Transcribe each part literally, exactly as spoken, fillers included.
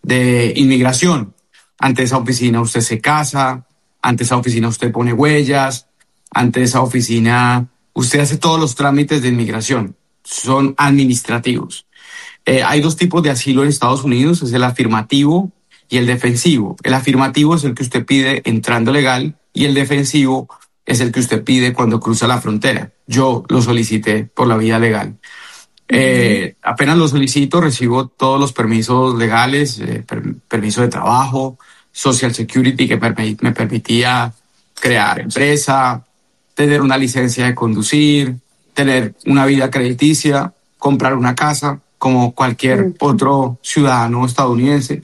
de inmigración. Ante esa oficina usted se casa, ante esa oficina usted pone huellas, ante esa oficina usted hace todos los trámites de inmigración. Son administrativos. Eh, hay dos tipos de asilo en Estados Unidos, es el afirmativo y el defensivo. El afirmativo es el que usted pide entrando legal y el defensivo es el que usted pide cuando cruza la frontera. Yo lo solicité por la vía legal. Eh, apenas lo solicito, recibo todos los permisos legales, eh, per, permiso de trabajo, Social Security que permi- me permitía crear empresa, tener una licencia de conducir, tener una vida crediticia, comprar una casa como cualquier otro ciudadano estadounidense.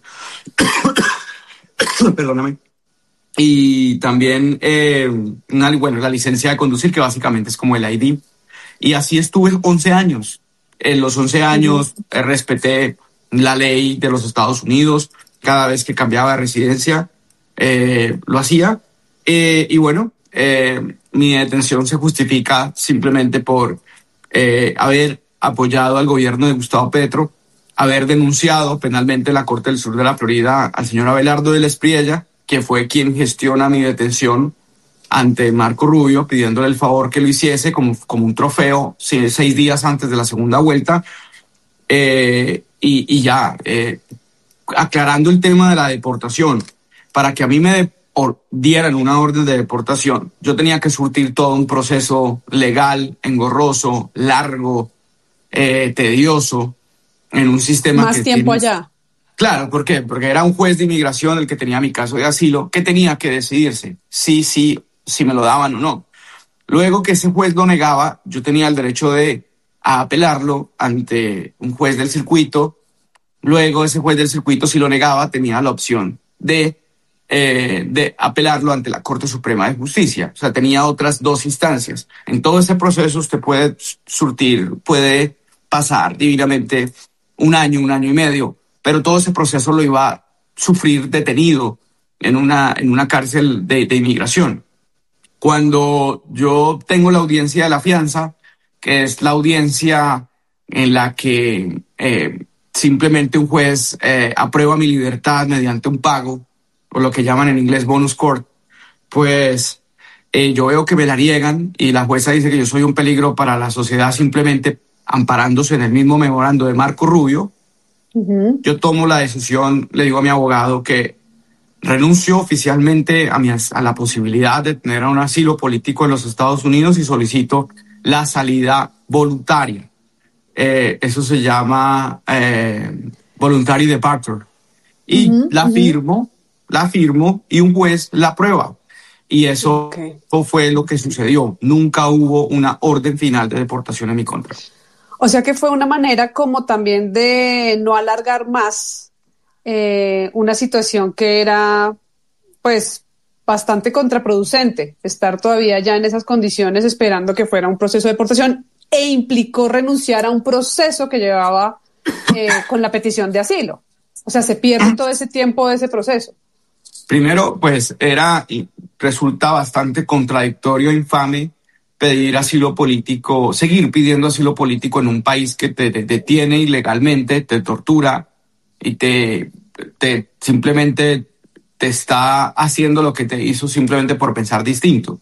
Perdóname. Y también, eh, una, bueno, la licencia de conducir, que básicamente es como el I D. Y así estuve once años. En los once años eh, respeté la ley de los Estados Unidos. Cada vez que cambiaba de residencia, eh, lo hacía. Eh, y bueno, eh, mi detención se justifica simplemente por eh, haber apoyado al gobierno de Gustavo Petro, haber denunciado penalmente en la Corte del Sur de la Florida al señor Abelardo de la Espriella, que fue quien gestiona mi detención ante Marco Rubio, pidiéndole el favor que lo hiciese como, como un trofeo seis, seis días antes de la segunda vuelta. Eh, y, y ya, eh, aclarando el tema de la deportación, para que a mí me de, or, dieran una orden de deportación, yo tenía que surtir todo un proceso legal, engorroso, largo, eh, tedioso, en un sistema más que tiempo tiene... allá. Claro, ¿por qué? Porque era un juez de inmigración el que tenía mi caso de asilo, que tenía que decidirse si, si, si me lo daban o no. Luego que ese juez lo negaba, yo tenía el derecho de apelarlo ante un juez del circuito. Luego ese juez del circuito, si lo negaba, tenía la opción de, eh, de apelarlo ante la Corte Suprema de Justicia. O sea, tenía otras dos instancias. En todo ese proceso usted puede surtir, puede pasar divinamente un año, un año y medio, pero todo ese proceso lo iba a sufrir detenido en una, en una cárcel de, de inmigración. Cuando yo tengo la audiencia de la fianza, que es la audiencia en la que eh, simplemente un juez eh, aprueba mi libertad mediante un pago, o lo que llaman en inglés bonus court, pues eh, yo veo que me la niegan y la jueza dice que yo soy un peligro para la sociedad simplemente amparándose en el mismo memorando de Marco Rubio. Uh-huh. Yo tomo la decisión, le digo a mi abogado que renuncio oficialmente a, mi, a la posibilidad de tener un asilo político en los Estados Unidos y solicito la salida voluntaria. Eh, eso se llama eh, voluntary departure. Y uh-huh, la firmo, uh-huh. la firmo y un juez la aprueba. Y eso okay. fue lo que sucedió. Nunca hubo una orden final de deportación en mi contra. O sea que fue una manera como también de no alargar más eh, una situación que era pues bastante contraproducente, estar todavía ya en esas condiciones esperando que fuera un proceso de deportación e implicó renunciar a un proceso que llevaba eh, con la petición de asilo. O sea, se pierde todo ese tiempo de ese proceso. Primero, pues era y resulta bastante contradictorio, infame, pedir asilo político, seguir pidiendo asilo político en un país que te, te detiene ilegalmente, te tortura y te, te simplemente te está haciendo lo que te hizo simplemente por pensar distinto.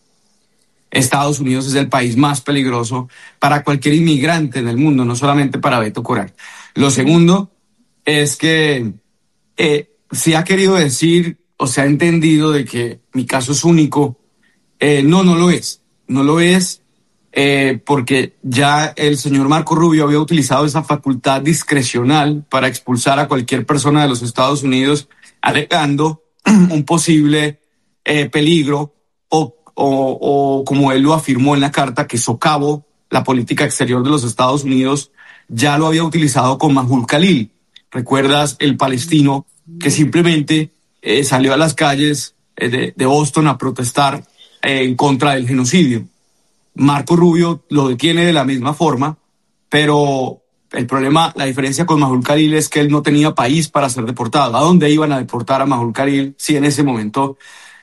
Estados Unidos es el país más peligroso para cualquier inmigrante en el mundo, no solamente para Beto Corral. Lo segundo es que eh, se ha querido decir o se ha entendido de que mi caso es único. Eh, no, no lo es. No lo es eh, porque ya el señor Marco Rubio había utilizado esa facultad discrecional para expulsar a cualquier persona de los Estados Unidos alegando un posible eh, peligro o, o, o como él lo afirmó en la carta, que socavo la política exterior de los Estados Unidos. Ya lo había utilizado con Mahmoud Khalil. ¿Recuerdas el palestino que simplemente eh, salió a las calles eh, de, de Boston a protestar eh, en contra del genocidio? Marco Rubio lo detiene de la misma forma, pero el problema, la diferencia con Mahmoud Khalil es que él no tenía país para ser deportado. ¿A dónde iban a deportar a Mahmoud Khalil si en ese momento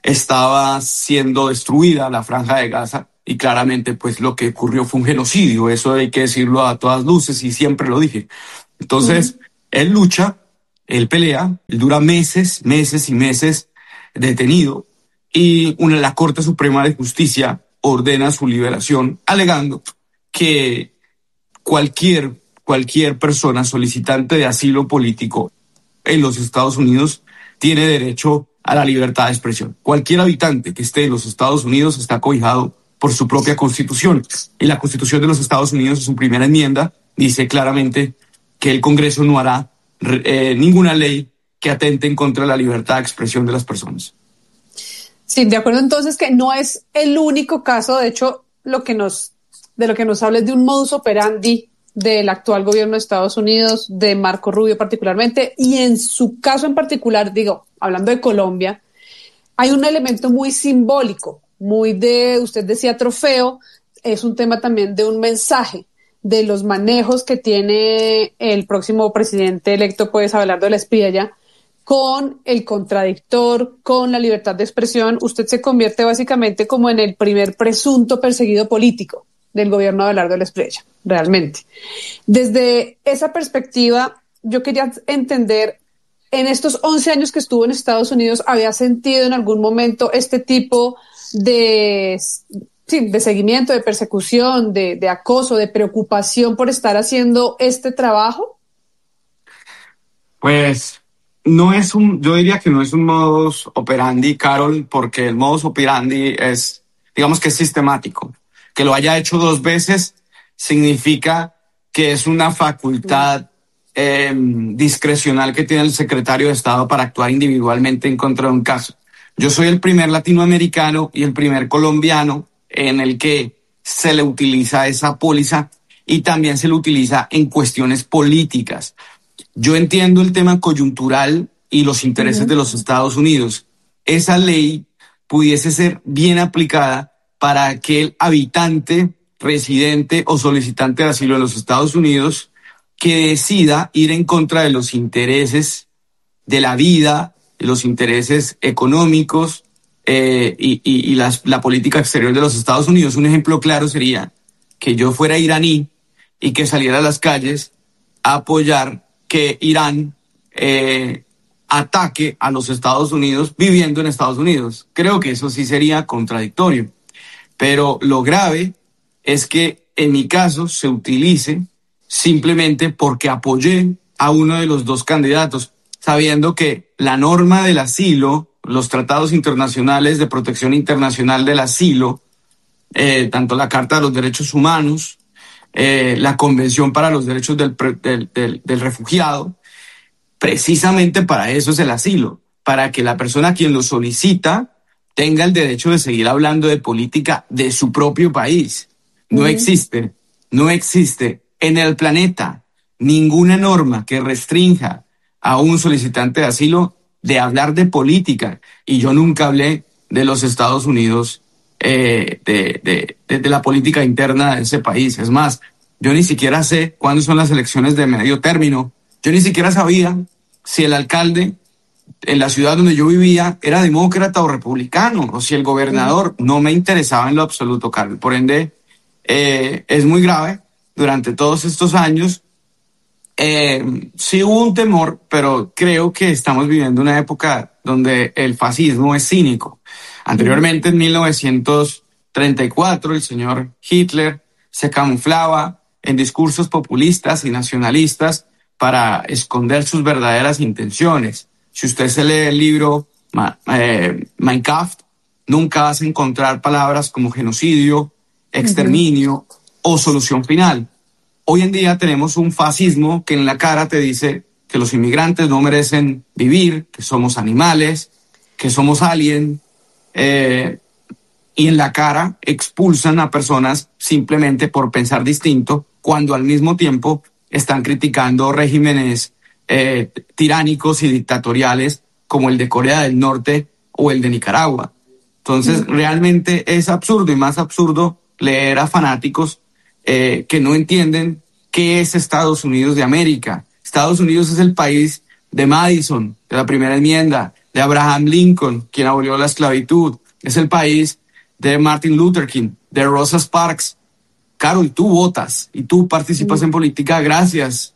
estaba siendo destruida la Franja de Gaza? Y claramente pues lo que ocurrió fue un genocidio, eso hay que decirlo a todas luces y siempre lo dije. Entonces, uh-huh. él lucha él pelea, él dura meses, meses y meses detenido, y una, la Corte Suprema de Justicia ordena su liberación, alegando que cualquier, cualquier persona solicitante de asilo político en los Estados Unidos tiene derecho a la libertad de expresión. Cualquier habitante que esté en los Estados Unidos está cobijado por su propia constitución. Y la Constitución de los Estados Unidos, en su primera enmienda, dice claramente que el Congreso no hará eh, ninguna ley que atente en contra de la libertad de expresión de las personas. Sí, de acuerdo entonces que no es el único caso. De hecho, lo que nos, de lo que nos habla es de un modus operandi del actual gobierno de Estados Unidos, de Marco Rubio particularmente, y en su caso en particular, digo, hablando de Colombia, hay un elemento muy simbólico, muy de, usted decía trofeo, es un tema también de un mensaje, de los manejos que tiene el próximo presidente electo, pues Abelardo de la Espriella, con el contradictor, con la libertad de expresión. Usted se convierte básicamente como en el primer presunto perseguido político del gobierno de Abelardo de la Espriella, realmente. Desde esa perspectiva, yo quería entender, en estos once años que estuvo en Estados Unidos, ¿había sentido en algún momento este tipo de, sí, de seguimiento, de persecución, de, de acoso, de preocupación por estar haciendo este trabajo? Pues no es un, yo diría que no es un modus operandi, Carol, porque el modus operandi es, digamos que es sistemático. Que lo haya hecho dos veces significa que es una facultad eh, discrecional que tiene el secretario de Estado para actuar individualmente en contra de un caso. Yo soy el primer latinoamericano y el primer colombiano en el que se le utiliza esa póliza y también se le utiliza en cuestiones políticas. Yo entiendo el tema coyuntural y los intereses uh-huh. de los Estados Unidos. Esa ley pudiese ser bien aplicada para aquel habitante, residente o solicitante de asilo en los Estados Unidos que decida ir en contra de los intereses de la vida, de los intereses económicos eh, y, y, y las, la política exterior de los Estados Unidos. Un ejemplo claro sería que yo fuera iraní y que saliera a las calles a apoyar que Irán eh, ataque a los Estados Unidos viviendo en Estados Unidos. Creo que eso sí sería contradictorio. Pero lo grave es que en mi caso se utilice simplemente porque apoyé a uno de los dos candidatos, sabiendo que la norma del asilo, los tratados internacionales de protección internacional del asilo, eh, tanto la Carta de los Derechos Humanos, eh, la Convención para los Derechos del, del, del, del Refugiado, precisamente para eso es el asilo, para que la persona a quien lo solicita tenga el derecho de seguir hablando de política de su propio país. No uh-huh. existe, no existe en el planeta ninguna norma que restrinja a un solicitante de asilo de hablar de política. Y yo nunca hablé de los Estados Unidos, eh, de, de, de, de la política interna de ese país. Es más, yo ni siquiera sé cuándo son las elecciones de medio término. Yo ni siquiera sabía si el alcalde en la ciudad donde yo vivía era demócrata o republicano, o si el gobernador. No me interesaba en lo absoluto, Carlos. Por ende, eh, es muy grave. Durante todos estos años, eh, sí hubo un temor, pero creo que estamos viviendo una época donde el fascismo es cínico. Anteriormente, en mil novecientos treinta y cuatro, el señor Hitler se camuflaba en discursos populistas y nacionalistas para esconder sus verdaderas intenciones. Si usted se lee el libro eh, Mein Kampf, nunca vas a encontrar palabras como genocidio, exterminio uh-huh. o solución final. Hoy en día tenemos un fascismo que en la cara te dice que los inmigrantes no merecen vivir, que somos animales, que somos alien, eh, y en la cara expulsan a personas simplemente por pensar distinto, cuando al mismo tiempo están criticando regímenes Eh, tiránicos y dictatoriales como el de Corea del Norte o el de Nicaragua. Entonces, mm. realmente es absurdo, y más absurdo leer a fanáticos eh, que no entienden qué es Estados Unidos de América. Estados Unidos es el país de Madison, de la primera enmienda, de Abraham Lincoln, quien abolió la esclavitud. Es el país de Martin Luther King, de Rosa Parks. Carol, tú votas y tú participas mm. en política gracias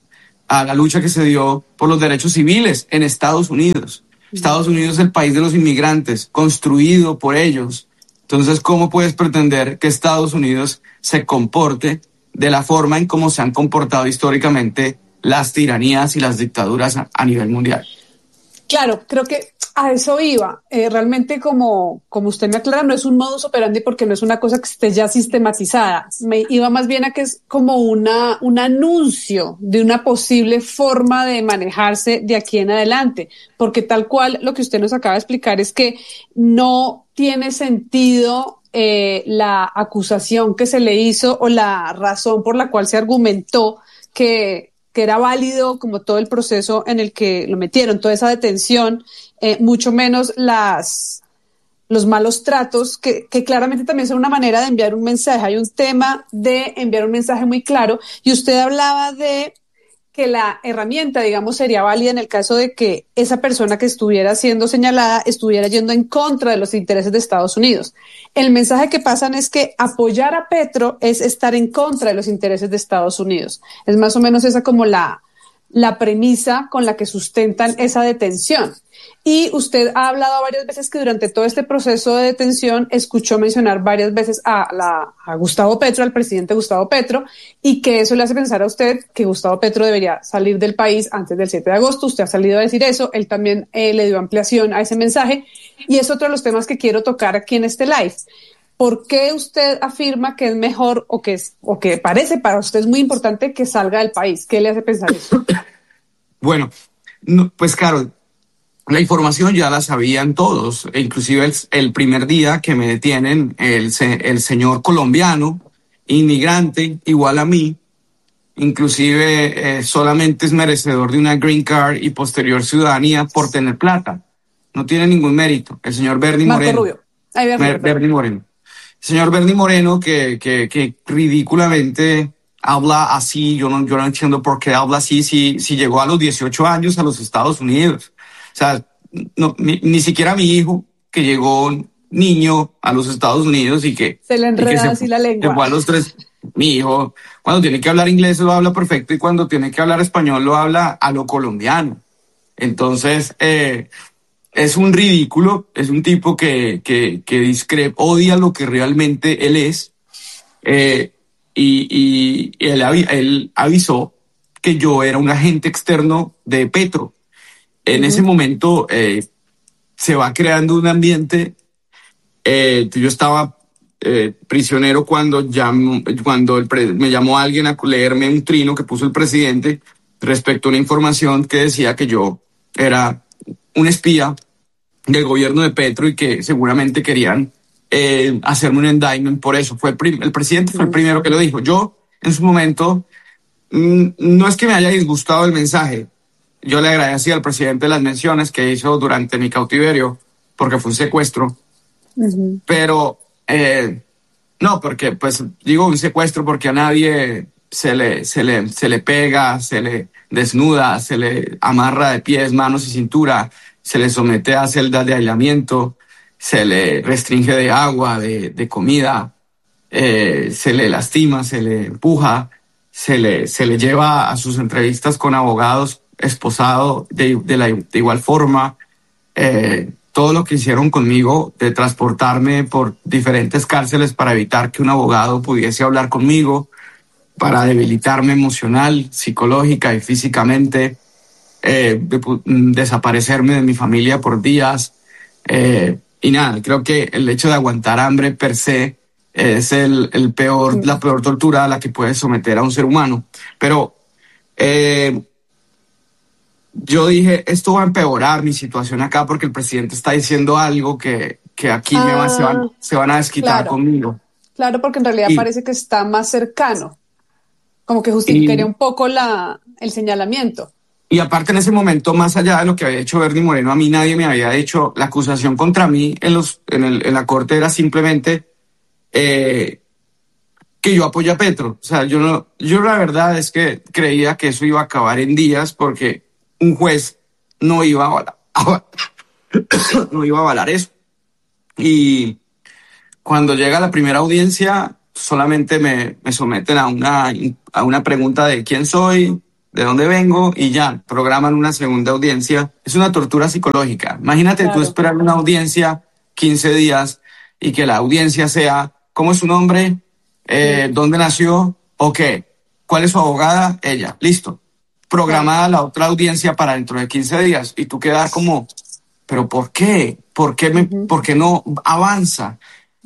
a la lucha que se dio por los derechos civiles en Estados Unidos. Estados Unidos es el país de los inmigrantes, construido por ellos. Entonces, ¿cómo puedes pretender que Estados Unidos se comporte de la forma en cómo se han comportado históricamente las tiranías y las dictaduras a, a nivel mundial? Claro, creo que a eso iba. Eh, realmente, como, como usted me aclara, no es un modus operandi porque no es una cosa que esté ya sistematizada. Me iba más bien a que es como una, un anuncio de una posible forma de manejarse de aquí en adelante, porque tal cual lo que usted nos acaba de explicar es que no tiene sentido eh, la acusación que se le hizo o la razón por la cual se argumentó que que era válido como todo el proceso en el que lo metieron, toda esa detención, eh, mucho menos las, los malos tratos, que, que claramente también son una manera de enviar un mensaje. Hay un tema de enviar un mensaje muy claro, y usted hablaba de que la herramienta, digamos, sería válida en el caso de que esa persona que estuviera siendo señalada estuviera yendo en contra de los intereses de Estados Unidos. El mensaje que pasan es que apoyar a Petro es estar en contra de los intereses de Estados Unidos. Es más o menos esa como la, la premisa con la que sustentan esa detención. Y usted ha hablado varias veces que durante todo este proceso de detención escuchó mencionar varias veces a, la, a Gustavo Petro, al presidente Gustavo Petro, y que eso le hace pensar a usted que Gustavo Petro debería salir del país antes del siete de agosto. Usted ha salido a decir eso, él también eh, le dio ampliación a ese mensaje, y es otro de los temas que quiero tocar aquí en este live. ¿Por qué usted afirma que es mejor o que, es, o que parece para usted es muy importante que salga del país? ¿Qué le hace pensar eso? Bueno, no, pues claro, la información ya la sabían todos, inclusive el, el primer día que me detienen, el, el señor colombiano, inmigrante, igual a mí, inclusive eh, solamente es merecedor de una green card y posterior ciudadanía por tener plata. No tiene ningún mérito. El señor Bernie Marco Moreno. Rubio. Ay, Bernie, Mer, Bernie Moreno. El señor Bernie Moreno que, que, que ridículamente habla así. Yo no, yo no entiendo por qué habla así si, si llegó a los dieciocho años a los Estados Unidos. O sea, no, ni, ni siquiera mi hijo, que llegó niño a los Estados Unidos y que se le enreda así la lengua. Se fue a los tres. Mi hijo, cuando tiene que hablar inglés lo habla perfecto y cuando tiene que hablar español lo habla a lo colombiano. Entonces, eh, es un ridículo, es un tipo que, que, que discrepa, odia lo que realmente él es. Eh, y, y él, él avisó que yo era un agente externo de Petro. En uh-huh. ese momento eh, se va creando un ambiente. Eh, yo estaba eh, prisionero cuando, llamó, cuando el pre, me llamó alguien a leerme un trino que puso el presidente respecto a una información que decía que yo era un espía del gobierno de Petro y que seguramente querían eh, hacerme un indictment por eso. Fue el, prim, el presidente fue el primero que lo dijo. Yo, en su momento, mmm, no es que me haya disgustado el mensaje. Yo le agradecí al presidente las menciones que hizo durante mi cautiverio, porque fue un secuestro. Uh-huh. Pero, eh, no, porque, pues, digo un secuestro porque a nadie se le, se le, se le pega, se le desnuda, se le amarra de pies, manos y cintura, se le somete a celdas de aislamiento, se le restringe de agua, de, de comida, eh, se le lastima, se le empuja, se le, se le lleva a sus entrevistas con abogados esposado de, de, la, de igual forma. Eh, todo lo que hicieron conmigo de transportarme por diferentes cárceles para evitar que un abogado pudiese hablar conmigo, para debilitarme emocional, psicológica y físicamente, eh, de, desaparecerme de mi familia por días. Eh, y nada, creo que el hecho de aguantar hambre per se es el, el peor, la peor tortura a la que puedes someter a un ser humano. Pero eh, yo dije, esto va a empeorar mi situación acá porque el presidente está diciendo algo que, que aquí ah, me va, se, van, se van a desquitar claro, conmigo. Claro, porque en realidad y, parece que está más cercano, como que justificaría y, un poco la, el señalamiento. Y aparte en ese momento, más allá de lo que había hecho Bernie Moreno, a mí nadie me había hecho, la acusación contra mí en, los, en, el, en la corte era simplemente eh, que yo apoyo a Petro. O sea, yo, no, yo la verdad es que creía que eso iba a acabar en días porque un juez no iba a avalar, a, no iba a avalar eso. Y cuando llega la primera audiencia, solamente me, me someten a una, a una pregunta de quién soy, de dónde vengo y ya, programan una segunda audiencia. Es una tortura psicológica. Imagínate Claro. tú esperar una audiencia quince días y que la audiencia sea, ¿cómo es su nombre? Eh, Sí. ¿Dónde nació? ¿O qué? ¿Cuál es su abogada? Ella. Listo. Programada la otra audiencia para dentro de quince días y tú quedas como, ¿pero por qué? ¿Por qué, me, Ujú. por qué no avanza?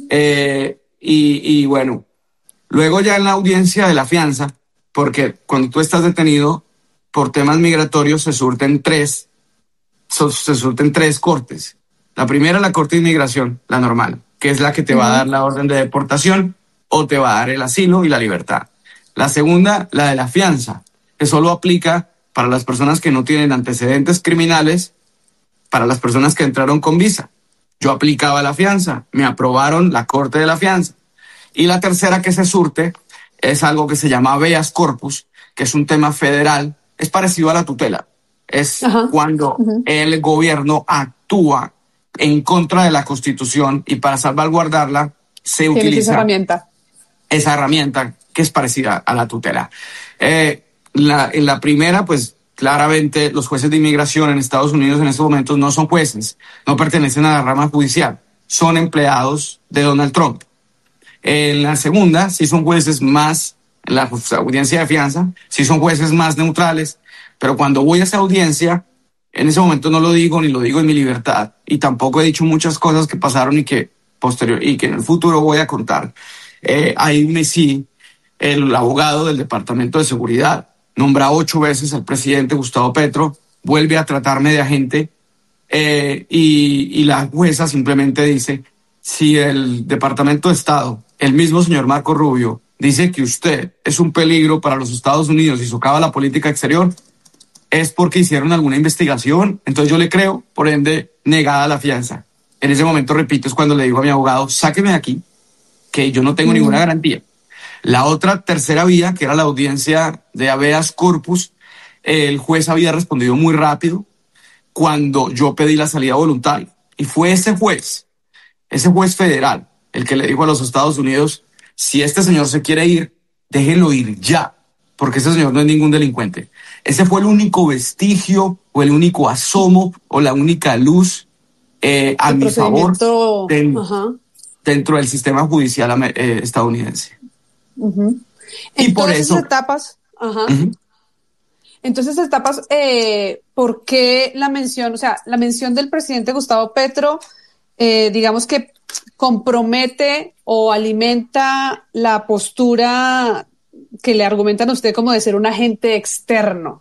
Eh, y, y bueno, luego ya en la audiencia de la fianza, porque cuando tú estás detenido por temas migratorios se surten tres, so- se surten tres cortes. La primera, la corte de inmigración, la normal, que es la que te va a dar Ujú. la orden de deportación o te va a dar el asilo y la libertad. La segunda, la de la fianza, que solo aplica para las personas que no tienen antecedentes criminales, para las personas que entraron con visa. Yo aplicaba la fianza, me aprobaron la corte de la fianza. Y la tercera que se surte es algo que se llama habeas corpus, que es un tema federal, es parecido a la tutela. Es Ajá. cuando Ujú. el gobierno actúa en contra de la Constitución y para salvaguardarla se Tienes esa utiliza herramienta. esa herramienta que es parecida a la tutela. Eh, la, en la primera, pues claramente los jueces de inmigración en Estados Unidos en estos momentos no son jueces, no pertenecen a la rama judicial, son empleados de Donald Trump. En la segunda, sí son jueces más, en la audiencia de fianza, sí son jueces más neutrales, pero cuando voy a esa audiencia, en ese momento no lo digo ni lo digo en mi libertad y tampoco he dicho muchas cosas que pasaron y que posterior y que en el futuro voy a contar. Eh, ahí me sí, el abogado del Departamento de Seguridad nombra ocho veces al presidente Gustavo Petro, vuelve a tratarme de agente eh, y, y la jueza simplemente dice, si el Departamento de Estado, el mismo señor Marco Rubio, dice que usted es un peligro para los Estados Unidos y socava la política exterior, es porque hicieron alguna investigación, entonces yo le creo, por ende, negada la fianza. En ese momento, repito, es cuando le digo a mi abogado, sáqueme de aquí, que yo no tengo ninguna Mm. garantía. La otra tercera vía, que era la audiencia de habeas corpus, el juez había respondido muy rápido cuando yo pedí la salida voluntaria. Y fue ese juez, ese juez federal, el que le dijo a los Estados Unidos, si este señor se quiere ir, déjenlo ir ya, porque ese señor no es ningún delincuente. Ese fue el único vestigio o el único asomo o la única luz eh, a El mi favor procedimiento. de, Ajá. dentro del sistema judicial eh, estadounidense. Ujú. Y En por todas esas eso, etapas, ajá. uh-huh. Entonces, etapas, eh, ¿por qué la mención, o sea, la mención del presidente Gustavo Petro, eh, digamos que compromete o alimenta la postura que le argumentan a usted como de ser un agente externo?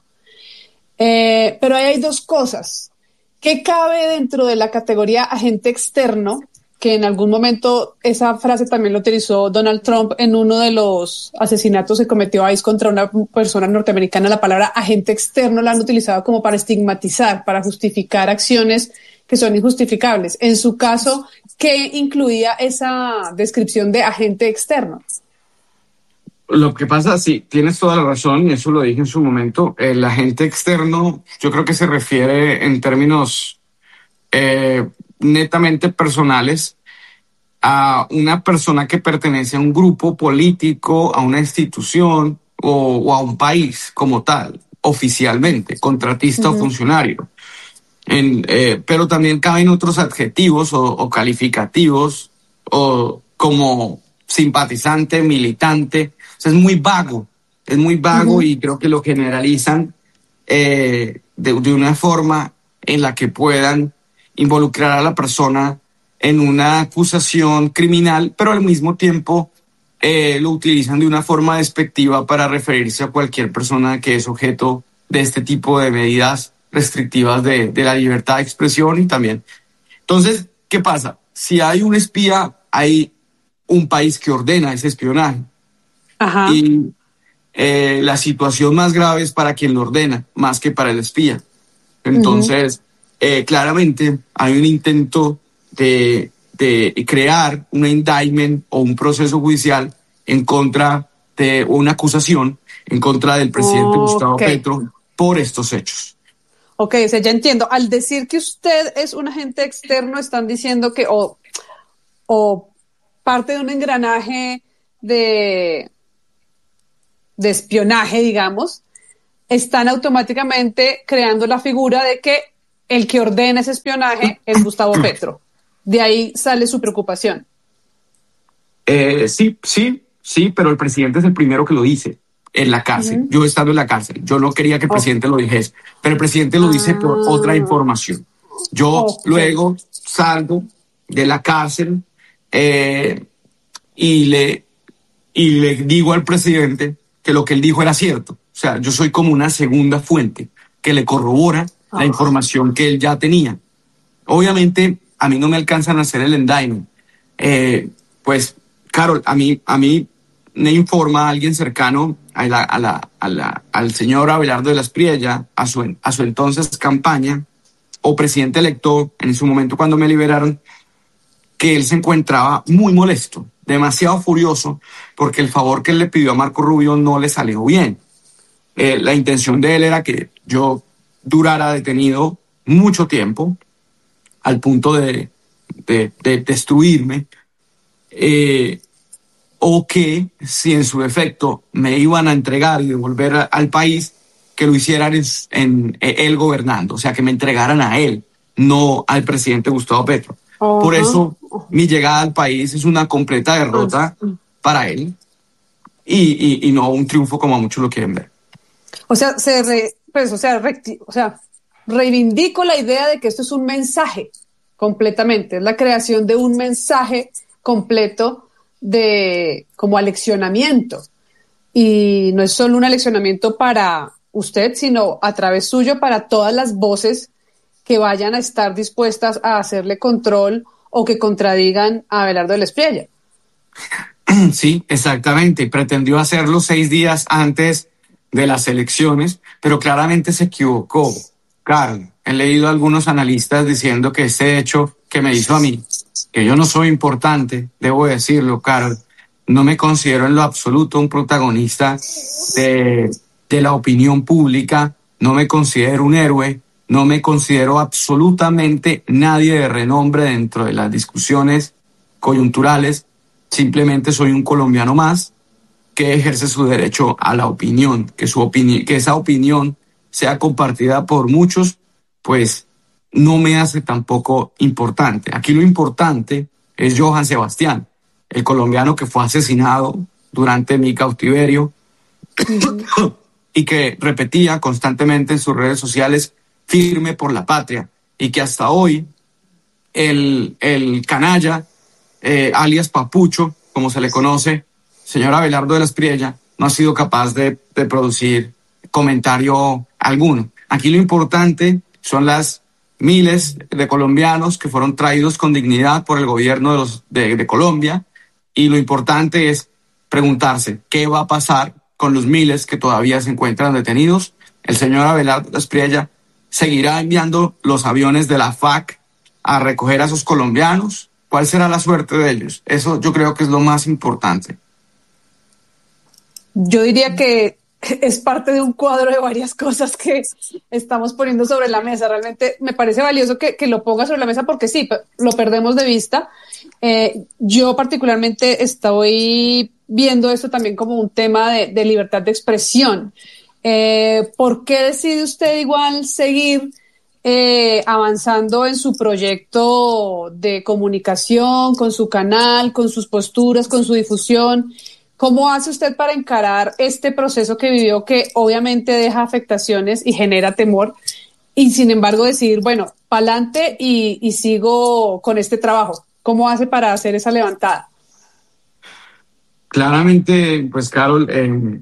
Eh, pero ahí hay dos cosas. ¿Qué cabe dentro de la categoría agente externo? Que en algún momento esa frase también lo utilizó Donald Trump en uno de los asesinatos que cometió I C E contra una persona norteamericana. La palabra agente externo la han utilizado como para estigmatizar, para justificar acciones que son injustificables. En su caso, ¿qué incluía esa descripción de agente externo? Lo que pasa, sí, tienes toda la razón, y eso lo dije en su momento. El agente externo, yo creo que se refiere en términos eh, netamente personales a una persona que pertenece a un grupo político, a una institución o, o a un país como tal, oficialmente, contratista o Uh-huh. funcionario. En, eh, pero también caben otros adjetivos o, o calificativos o como simpatizante, militante. O sea, es muy vago, es muy vago Uh-huh. y creo que lo generalizan eh, de, de una forma en la que puedan involucrar a la persona en una acusación criminal, pero al mismo tiempo eh, lo utilizan de una forma despectiva para referirse a cualquier persona que es objeto de este tipo de medidas restrictivas de, de la libertad de expresión y también. Entonces, ¿qué pasa? Si hay un espía, hay un país que ordena ese espionaje. Ajá. Y eh, la situación más grave es para quien lo ordena, más que para el espía. Entonces, uh-huh. eh, claramente hay un intento de, de crear una indictment o un proceso judicial en contra de o una acusación en contra del presidente okay. Gustavo Petro por estos hechos. Ok, o sea, ya entiendo. Al decir que usted es un agente externo, están diciendo que o, o parte de un engranaje de, de espionaje, digamos, están automáticamente creando la figura de que el que ordena ese espionaje es Gustavo Petro. De ahí sale su preocupación. Eh, sí, sí, sí, pero el presidente es el primero que lo dice en la cárcel. Uh-huh. Yo estando en la cárcel, yo no quería que el presidente oh. lo dijese, pero el presidente lo ah. dice por otra información. Yo okay. luego salgo de la cárcel eh, y, le, y le digo al presidente que lo que él dijo era cierto. O sea, yo soy como una segunda fuente que le corrobora oh. la información que él ya tenía. Obviamente, a mí no me alcanzan a hacer el indictment. Eh, pues, Carol, a mí, a mí me informa alguien cercano a la, a la, a la, al señor Abelardo de la Espriella, a su, a su entonces campaña, o presidente electo en su momento cuando me liberaron, que él se encontraba muy molesto, demasiado furioso, porque el favor que él le pidió a Marco Rubio no le salió bien. Eh, la intención de él era que yo durara detenido mucho tiempo, al punto de, de, de destruirme, eh, o que si en su defecto me iban a entregar y devolver a, al país, que lo hicieran en, en, en él gobernando, o sea, que me entregaran a él, no al presidente Gustavo Petro. Uh-huh. Por eso mi llegada al país es una completa derrota uh-huh. para él y, y, y no un triunfo como muchos lo quieren ver. O sea, se re, pues, o sea, recti, o sea, reivindico la idea de que esto es un mensaje completamente, es la creación de un mensaje completo de como aleccionamiento. Y no es solo un aleccionamiento para usted, sino a través suyo para todas las voces que vayan a estar dispuestas a hacerle control o que contradigan a Abelardo de la Espriella. Sí, exactamente. Pretendió hacerlo seis días antes de las elecciones, pero claramente se equivocó. Claro, he leído a algunos analistas diciendo que este hecho que me hizo a mí, que yo no soy importante, debo decirlo, Carol, no me considero en lo absoluto un protagonista de, de la opinión pública, no me considero un héroe, no me considero absolutamente nadie de renombre dentro de las discusiones coyunturales, simplemente soy un colombiano más que ejerce su derecho a la opinión, que, su opini- que esa opinión sea compartida por muchos, pues no me hace tampoco importante. Aquí lo importante es Johann Sebastián, el colombiano que fue asesinado durante mi cautiverio uh-huh. y que repetía constantemente en sus redes sociales firme por la patria, y que hasta hoy el, el canalla, eh, alias Papucho, como se le conoce, señor Abelardo de la Espriella, no ha sido capaz de, de producir comentario alguno. Aquí lo importante son las miles de colombianos que fueron traídos con dignidad por el gobierno de, los, de, de Colombia, y lo importante es preguntarse qué va a pasar con los miles que todavía se encuentran detenidos. El señor Abelardo de la Espriella seguirá enviando los aviones de la F A C a recoger a esos colombianos. ¿Cuál será la suerte de ellos? Eso yo creo que es lo más importante. Yo diría que es parte de un cuadro de varias cosas que estamos poniendo sobre la mesa. Realmente me parece valioso que, que lo ponga sobre la mesa porque sí, lo perdemos de vista. Eh, yo particularmente estoy viendo esto también como un tema de, de libertad de expresión. Eh, ¿Por qué decide usted igual seguir eh, avanzando en su proyecto de comunicación, con su canal, con sus posturas, con su difusión? ¿Cómo hace usted para encarar este proceso que vivió, que obviamente deja afectaciones y genera temor, y sin embargo decidir, bueno, pa'lante y, y sigo con este trabajo? ¿Cómo hace para hacer esa levantada? Claramente, pues, Carol, eh,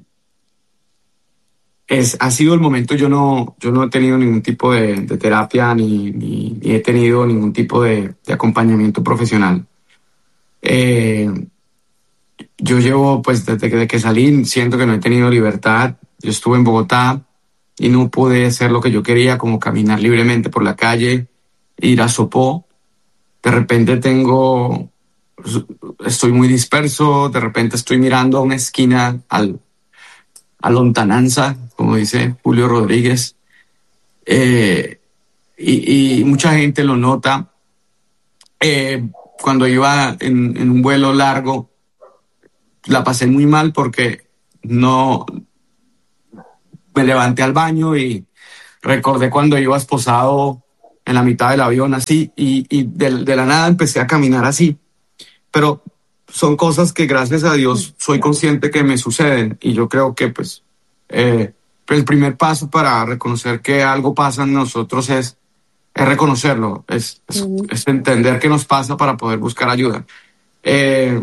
es, ha sido el momento. Yo no, yo no he tenido ningún tipo de, de terapia ni, ni, ni he tenido ningún tipo de, de acompañamiento profesional. Eh, Yo llevo, pues, desde que, desde que salí, siento que no he tenido libertad. Yo estuve en Bogotá y no pude hacer lo que yo quería, como caminar libremente por la calle, ir a Sopó. De repente tengo, estoy muy disperso, de repente estoy mirando a una esquina, al, a lontananza, como dice Julio Rodríguez, eh, y, y mucha gente lo nota. Eh, cuando iba en, en un vuelo largo, la pasé muy mal porque no, me levanté al baño y recordé cuando iba esposado en la mitad del avión así y, y de, de la nada empecé a caminar así. Pero son cosas que gracias a Dios soy consciente que me suceden y yo creo que pues eh, el primer paso para reconocer que algo pasa en nosotros es, es reconocerlo, es, es, uh-huh. es entender qué nos pasa para poder buscar ayuda. Eh,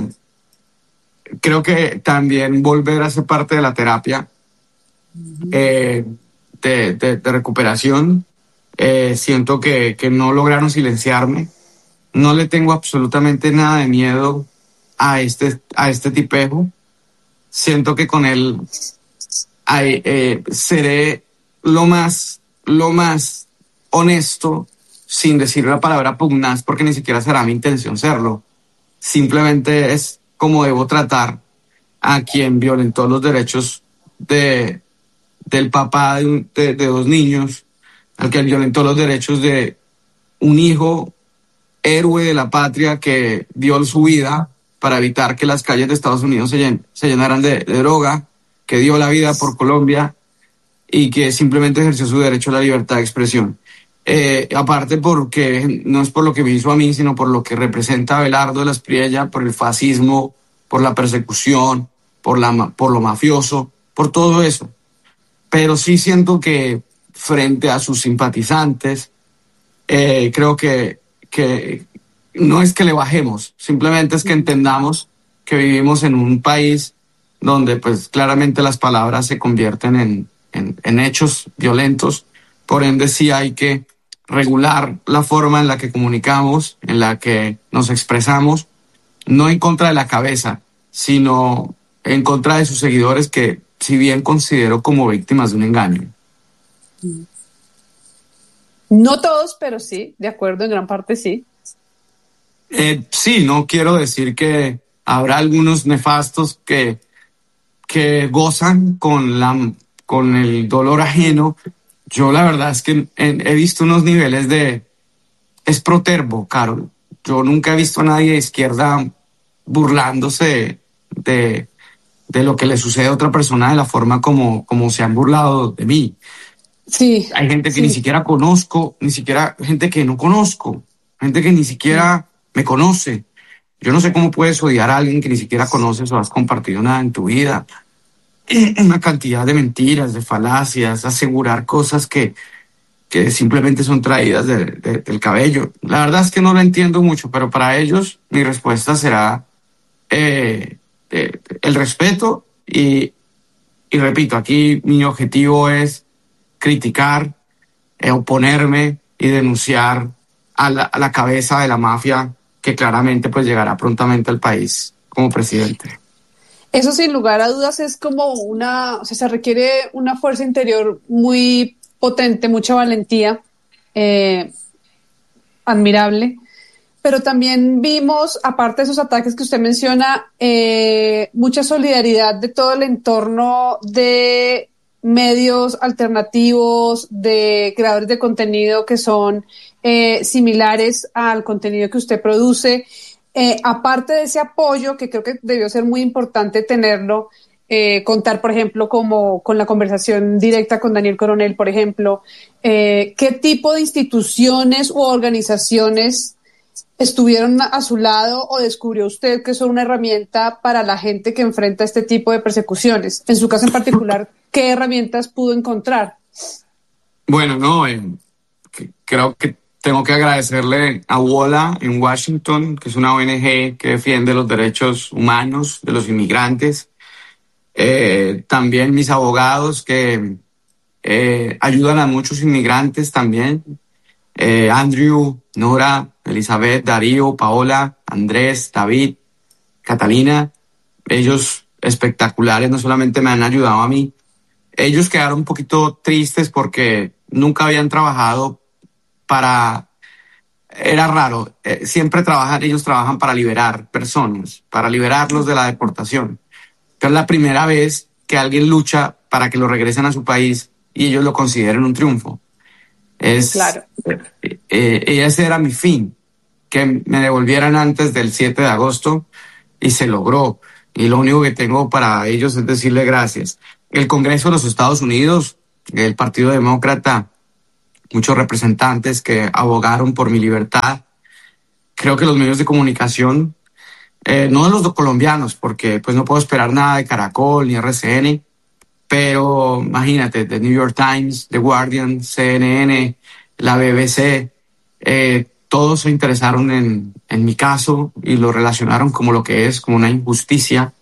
creo que también volver a ser parte de la terapia uh-huh. eh, de, de, de recuperación. Eh, siento que, que no lograron silenciarme. No le tengo absolutamente nada de miedo a este, a este tipejo. Siento que con él hay, eh, seré lo más, lo más honesto, sin decir la palabra pugnaz, porque ni siquiera será mi intención serlo. Simplemente es como debo tratar a quien violentó los derechos de, del papá de, un, de, de dos niños, al que violentó los derechos de un hijo héroe de la patria que dio su vida para evitar que las calles de Estados Unidos se, llen, se llenaran de, de droga, que dio la vida por Colombia y que simplemente ejerció su derecho a la libertad de expresión. Eh, aparte porque no es por lo que me hizo a mí, sino por lo que representa Abelardo de la Espriella, por el fascismo, por la persecución, por, la, por lo mafioso, por todo eso. Pero sí siento que frente a sus simpatizantes, eh, creo que, que no es que le bajemos, simplemente es que entendamos que vivimos en un país donde pues claramente las palabras se convierten en, en, en hechos violentos. Por ende sí hay que regular la forma en la que comunicamos, en la que nos expresamos, no en contra de la cabeza, sino en contra de sus seguidores que si bien considero como víctimas de un engaño. No todos, pero sí, de acuerdo, en gran parte sí. Eh, sí, no quiero decir que habrá algunos nefastos que, que gozan con, la, con el dolor ajeno. Yo la verdad es que he visto unos niveles de... Es protervo, Carol. Yo nunca he visto a nadie de izquierda burlándose de, de lo que le sucede a otra persona de la forma como, como se han burlado de mí. Sí. Hay gente que sí. ni siquiera conozco, ni siquiera gente que no conozco, gente que ni siquiera sí. me conoce. Yo no sé cómo puedes odiar a alguien que ni siquiera conoces o has compartido nada en tu vida. Una cantidad de mentiras, de falacias, asegurar cosas que, que simplemente son traídas de, de, del cabello. La verdad es que no lo entiendo mucho, pero para ellos mi respuesta será eh, eh, el respeto y, y repito, aquí mi objetivo es criticar, eh, oponerme y denunciar a la, a la cabeza de la mafia que claramente pues llegará prontamente al país como presidente. Eso sin lugar a dudas es como una, o sea, se requiere una fuerza interior muy potente, mucha valentía, eh, admirable, pero también vimos, aparte de esos ataques que usted menciona, eh, mucha solidaridad de todo el entorno de medios alternativos, de creadores de contenido que son eh, similares al contenido que usted produce. Eh, aparte de ese apoyo, que creo que debió ser muy importante tenerlo, eh, contar, por ejemplo, como con la conversación directa con Daniel Coronel, por ejemplo, eh, ¿qué tipo de instituciones u organizaciones estuvieron a su lado o descubrió usted que son una herramienta para la gente que enfrenta este tipo de persecuciones? En su caso en particular, ¿qué herramientas pudo encontrar? Bueno, no, eh, que, creo que tengo que agradecerle a WOLA en Washington, que es una O N G que defiende los derechos humanos de los inmigrantes. Eh, también mis abogados que eh, ayudan a muchos inmigrantes también. Eh, Andrew, Nora, Elizabeth, Darío, Paola, Andrés, David, Catalina. Ellos espectaculares, no solamente me han ayudado a mí. Ellos quedaron un poquito tristes porque nunca habían trabajado para... Era raro, eh, siempre trabajan, ellos trabajan para liberar personas, para liberarlos de la deportación. Pero es la primera vez que alguien lucha para que lo regresen a su país y ellos lo consideren un triunfo. Es, claro. eh, eh, ese era mi fin, que me devolvieran antes del siete de agosto y se logró. Y lo único que tengo para ellos es decirle gracias. El Congreso de los Estados Unidos el Partido Demócrata, muchos representantes que abogaron por mi libertad. Creo que los medios de comunicación, eh, no de los colombianos, porque pues no puedo esperar nada de Caracol ni R C N, pero imagínate, The New York Times, The Guardian, C N N, la B B C, eh, todos se interesaron en, en mi caso y lo relacionaron como lo que es, como una injusticia.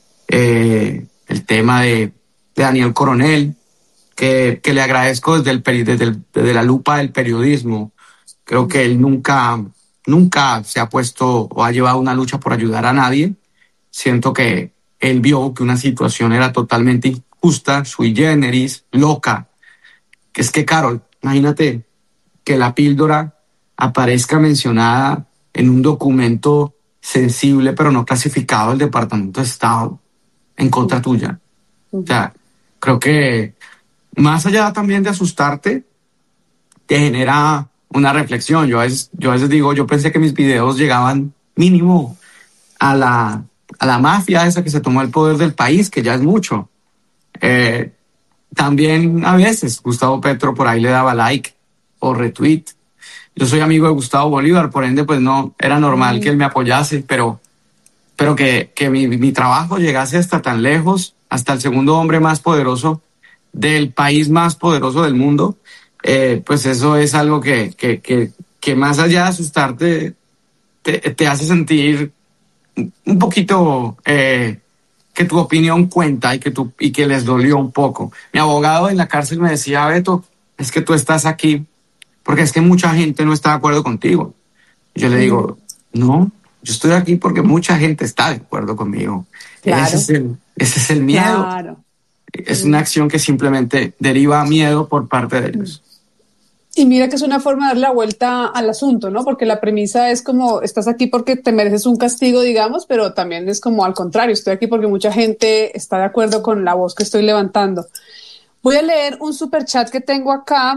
Eh, el tema de, de Daniel Coronel, que, que le agradezco desde, el, desde, el, desde la lupa del periodismo. Creo que él nunca, nunca se ha puesto o ha llevado una lucha por ayudar a nadie. Siento que él vio que una situación era totalmente injusta, sui generis, loca. Que es que, Carol, imagínate que la píldora aparezca mencionada en un documento sensible pero no clasificado del Departamento de Estado en contra tuya. O sea, creo que más allá también de asustarte, te genera una reflexión. Yo a veces, yo a veces digo, yo pensé que mis videos llegaban mínimo a la, a la mafia esa que se tomó el poder del país, que ya es mucho. Eh, también a veces Gustavo Petro por ahí le daba like o retweet. Yo soy amigo de Gustavo Bolívar, por ende pues no era normal que él me apoyase, pero, pero que, que mi, mi trabajo llegase hasta tan lejos, hasta el segundo hombre más poderoso del país más poderoso del mundo, eh, pues eso es algo que, que, que, que más allá de asustarte, te, te hace sentir un poquito eh, que tu opinión cuenta y que, tu, y que les dolió un poco. Mi abogado en la cárcel me decía, Beto, es que tú estás aquí porque es que mucha gente no está de acuerdo contigo. Yo le digo, no, yo estoy aquí porque mucha gente está de acuerdo conmigo. Claro. Ese es el, ese es el miedo. Claro. Es una acción que simplemente deriva miedo por parte de ellos. Y mira que es una forma de dar la vuelta al asunto, ¿no? Porque la premisa es como, estás aquí porque te mereces un castigo, digamos, pero también es como al contrario, estoy aquí porque mucha gente está de acuerdo con la voz que estoy levantando. Voy a leer un superchat que tengo acá,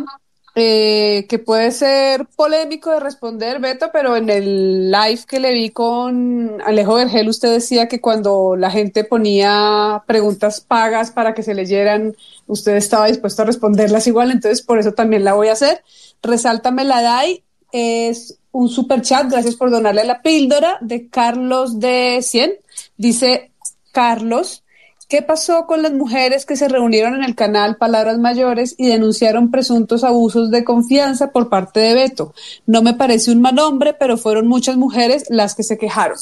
eh, que puede ser polémico de responder, Beto, pero en el live que le vi con Alejo Vergel, usted decía que cuando la gente ponía preguntas pagas para que se leyeran, usted estaba dispuesto a responderlas igual, entonces por eso también la voy a hacer. Resáltame la D A I, es un superchat, gracias por donarle la píldora, de Carlos de cien. Dice Carlos, ¿qué pasó con las mujeres que se reunieron en el canal Palabras Mayores y denunciaron presuntos abusos de confianza por parte de Beto? No me parece un mal hombre, pero fueron muchas mujeres las que se quejaron.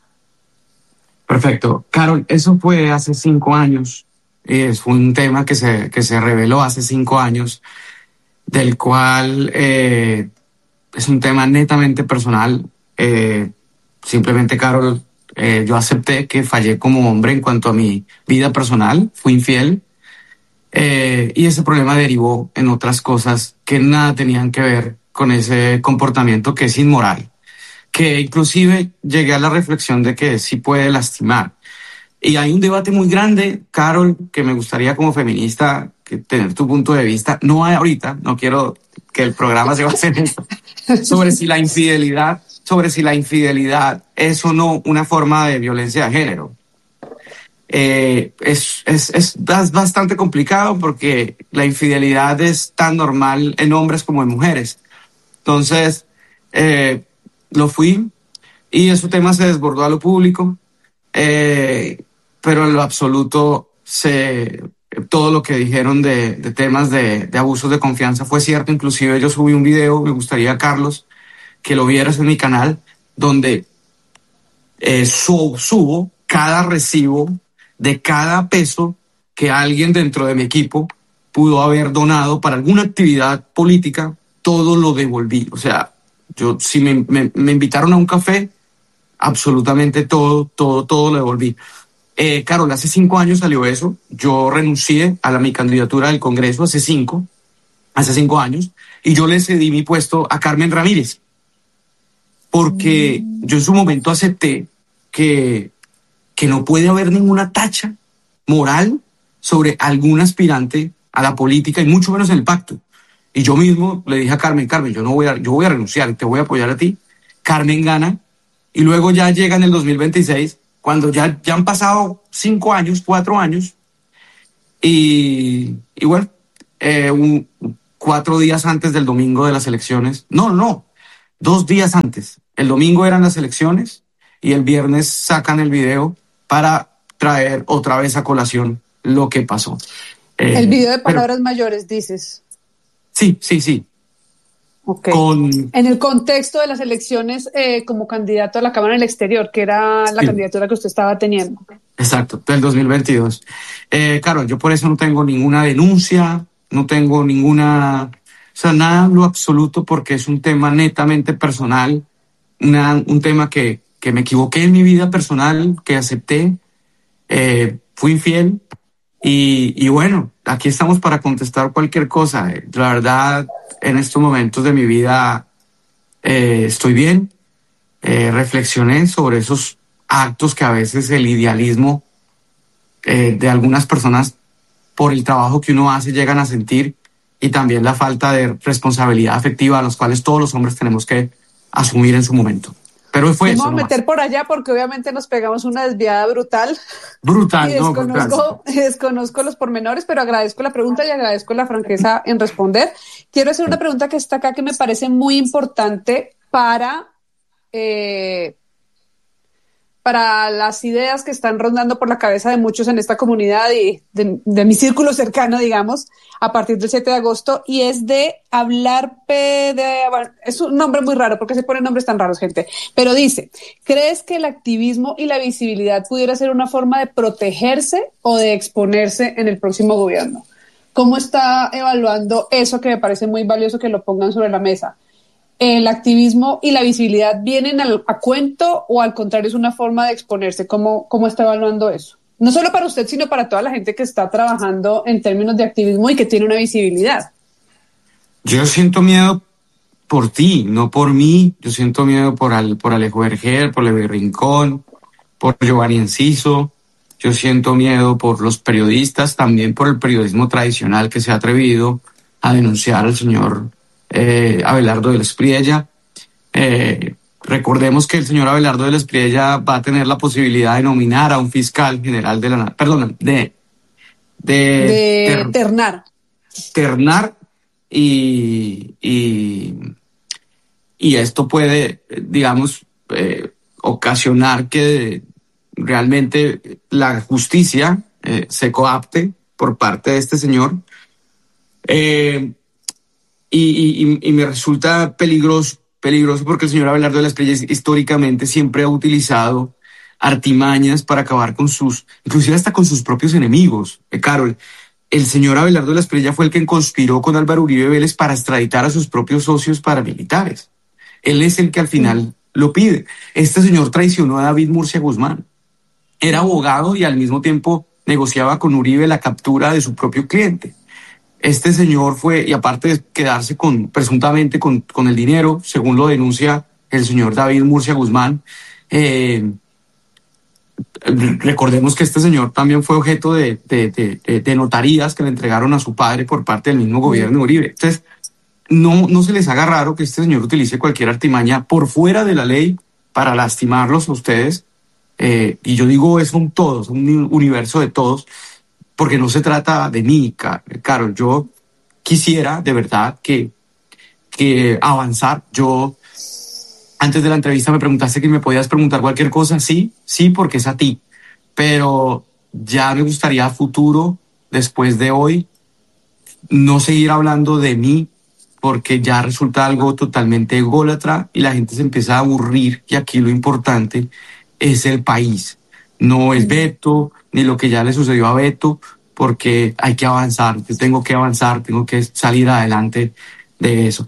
Perfecto. Carol, eso fue hace cinco años. Eh, fue un tema que se, que se reveló hace cinco años, del cual eh, es un tema netamente personal. Eh, simplemente, Carol, Eh, yo acepté que fallé como hombre en cuanto a mi vida personal, fui infiel, eh, y ese problema derivó en otras cosas que nada tenían que ver con ese comportamiento que es inmoral, que inclusive llegué a la reflexión de que sí puede lastimar. Y hay un debate muy grande, Carol, que me gustaría como feminista que tener tu punto de vista. No hay ahorita, no quiero que el programa se base en eso, sobre si la infidelidad sobre si la infidelidad es o no una forma de violencia de género. Eh, es, es, es bastante complicado porque la infidelidad es tan normal en hombres como en mujeres. Entonces, eh, lo fui y ese tema se desbordó a lo público, eh, pero en lo absoluto se, todo lo que dijeron de, de temas de, de abusos de confianza fue cierto. Inclusive yo subí un video, me gustaría, Carlos, que lo vieras en mi canal, donde eh, subo, subo cada recibo de cada peso que alguien dentro de mi equipo pudo haber donado para alguna actividad política, todo lo devolví. O sea, yo si me, me, me invitaron a un café, absolutamente todo, todo, todo lo devolví. Eh, Carol, hace cinco años salió eso. Yo renuncié a la, mi candidatura del Congreso hace cinco, hace cinco años, y yo le cedí mi puesto a Carmen Ramírez. Porque yo en su momento acepté que, que no puede haber ninguna tacha moral sobre algún aspirante a la política y mucho menos en el pacto. Y yo mismo le dije a Carmen, Carmen, yo no voy a, yo voy a renunciar, te voy a apoyar a ti. Carmen gana y luego ya llega en el dos mil veintiséis, cuando ya, ya han pasado cinco años, cuatro años y, y bueno, eh, un, cuatro días antes del domingo de las elecciones. No, no, dos días antes. El domingo eran las elecciones y el viernes sacan el video para traer otra vez a colación lo que pasó. Eh, el video de palabras pero, mayores, dices. Sí, sí, sí. Okay. Con, en el contexto de las elecciones eh, como candidato a la Cámara del Exterior, que era la sí. candidatura que usted estaba teniendo. Exacto, del dos mil veintidós. Eh, claro, yo por eso no tengo ninguna denuncia, no tengo ninguna, o sea, nada en lo absoluto, porque es un tema netamente personal, una, un tema que, que me equivoqué en mi vida personal, que acepté, eh, fui infiel y, y bueno, aquí estamos para contestar cualquier cosa. La verdad, en estos momentos de mi vida eh, estoy bien, eh, reflexioné sobre esos actos que a veces el idealismo eh, de algunas personas por el trabajo que uno hace llegan a sentir, y también la falta de responsabilidad afectiva a los cuales todos los hombres tenemos que asumir en su momento. Pero fue Vamos eso. Vamos a meter por allá porque obviamente nos pegamos una desviada brutal. Brutal, y desconozco, no, y desconozco los pormenores, pero agradezco la pregunta y agradezco la franqueza en responder. Quiero hacer una pregunta que está acá que me parece muy importante para, eh, para las ideas que están rondando por la cabeza de muchos en esta comunidad y de, de mi círculo cercano, digamos, a partir del siete de agosto, y es de hablar de, bueno, es un nombre muy raro, porque se ponen nombres tan raros, gente, pero dice, ¿crees que el activismo y la visibilidad pudiera ser una forma de protegerse o de exponerse en el próximo gobierno? ¿Cómo está evaluando eso, que me parece muy valioso que lo pongan sobre la mesa? ¿El activismo y la visibilidad vienen al, a cuento o al contrario es una forma de exponerse? ¿Cómo, cómo está evaluando eso? No solo para usted, sino para toda la gente que está trabajando en términos de activismo y que tiene una visibilidad. Yo siento miedo por ti, no por mí. Yo siento miedo por, al, por Alejo Vergel, por Levi Rincón, por Giovanni Enciso. Yo siento miedo por los periodistas, también por el periodismo tradicional que se ha atrevido a denunciar al señor Eh, Abelardo del Espriella. Eh, recordemos que el señor Abelardo del Espriella va a tener la posibilidad de nominar a un fiscal general de la... Perdón, de... De, de ter, ternar. Ternar y, y, y esto puede, digamos, eh, ocasionar que realmente la justicia eh, se coapte por parte de este señor. Eh, Y, y, y me resulta peligroso, peligroso porque el señor Abelardo de la Espriella históricamente siempre ha utilizado artimañas para acabar con sus, inclusive hasta con sus propios enemigos. Eh, Carol, el señor Abelardo de la Espriella fue el que conspiró con Álvaro Uribe Vélez para extraditar a sus propios socios paramilitares. Él es el que al final mm. lo pide. Este señor traicionó a David Murcia Guzmán. Era abogado y al mismo tiempo negociaba con Uribe la captura de su propio cliente. Este señor fue, y aparte de quedarse con, presuntamente con, con el dinero, según lo denuncia el señor David Murcia Guzmán, eh, recordemos que este señor también fue objeto de, de, de, de notarías que le entregaron a su padre por parte del mismo gobierno de Uribe. Entonces, no, no se les haga raro que este señor utilice cualquier artimaña por fuera de la ley para lastimarlos a ustedes. Eh, y yo digo, es un todos, un universo de todos, porque no se trata de mí, Carol. Yo quisiera de verdad que, que avanzar. Yo, antes de la entrevista me preguntaste que me podías preguntar cualquier cosa. Sí, sí, porque es a ti. Pero ya me gustaría a futuro, después de hoy, no seguir hablando de mí, porque ya resulta algo totalmente ególatra y la gente se empieza a aburrir. Y aquí lo importante es el país. No es Beto, ni lo que ya le sucedió a Beto, porque hay que avanzar. Yo tengo que avanzar, tengo que salir adelante de eso.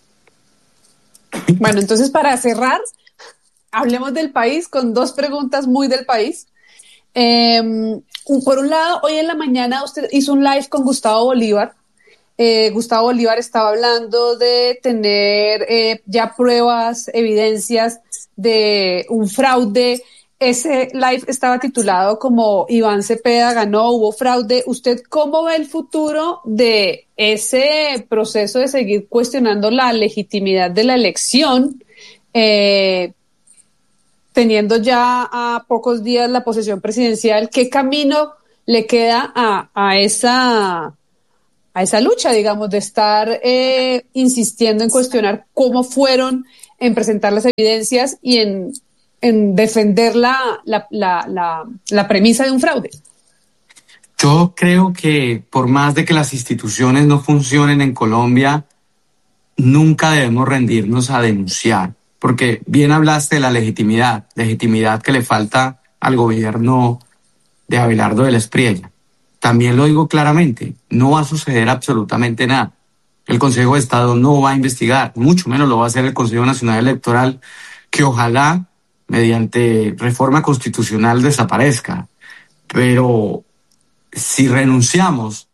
Bueno, entonces para cerrar, hablemos del país con dos preguntas muy del país. Eh, por un lado, hoy en la mañana usted hizo un live con Gustavo Bolívar. Eh, Gustavo Bolívar estaba hablando de tener eh, ya pruebas, evidencias de un fraude. Ese live estaba titulado como Iván Cepeda ganó, hubo fraude. ¿Usted cómo ve el futuro de ese proceso de seguir cuestionando la legitimidad de la elección, eh, teniendo ya a pocos días la posesión presidencial? ¿Qué camino le queda a, a esa a esa lucha, digamos, de estar eh, insistiendo en cuestionar cómo fueron, en presentar las evidencias y en, en defender la, la, la, la, la premisa de un fraude? Yo creo que por más de que las instituciones no funcionen en Colombia, nunca debemos rendirnos a denunciar, porque bien hablaste de la legitimidad, legitimidad que le falta al gobierno de Abelardo de la Espriella. También lo digo claramente, no va a suceder absolutamente nada. El Consejo de Estado no va a investigar, mucho menos lo va a hacer el Consejo Nacional Electoral, que ojalá mediante reforma constitucional desaparezca. Pero si renunciamos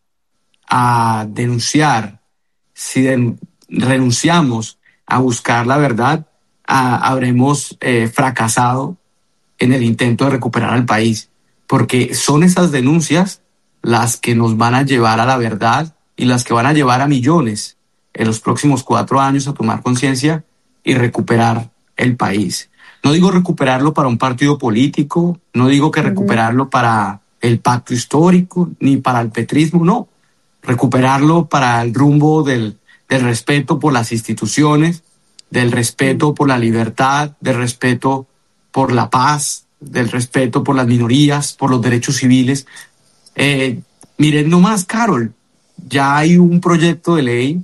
a denunciar, si de, renunciamos a buscar la verdad, a, habremos eh, fracasado en el intento de recuperar al país, porque son esas denuncias las que nos van a llevar a la verdad y las que van a llevar a millones en los próximos cuatro años a tomar conciencia y recuperar el país. No digo recuperarlo para un partido político, no digo que recuperarlo para el pacto histórico, ni para el petrismo, no. Recuperarlo para el rumbo del, del respeto por las instituciones, del respeto por la libertad, del respeto por la paz, del respeto por las minorías, por los derechos civiles. Eh, miren nomás, Carol, ya hay un proyecto de ley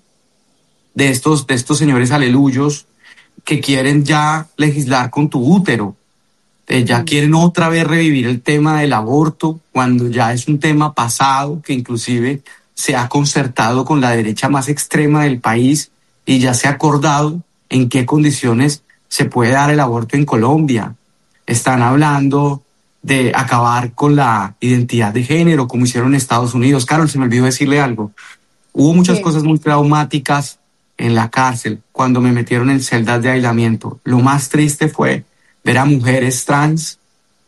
de estos, de estos señores aleluyos que quieren ya legislar con tu útero. Eh, ya quieren otra vez revivir el tema del aborto, cuando ya es un tema pasado que inclusive se ha concertado con la derecha más extrema del país y ya se ha acordado en qué condiciones se puede dar el aborto en Colombia. Están hablando de acabar con la identidad de género, como hicieron en Estados Unidos. Carol, se me olvidó decirle algo. Hubo muchas sí. cosas muy traumáticas en la cárcel cuando me metieron en celdas de aislamiento. Lo más triste fue ver a mujeres trans